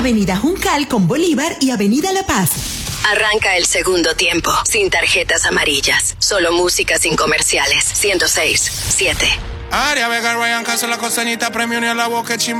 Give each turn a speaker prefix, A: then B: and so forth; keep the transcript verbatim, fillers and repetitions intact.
A: Avenida Juncal con Bolívar y Avenida La Paz.
B: Arranca el segundo tiempo, sin tarjetas amarillas, solo música sin comerciales. ciento seis, siete.
C: Aria Vega, Ryan Castro, la costanita, premio ni a la boca, chimba.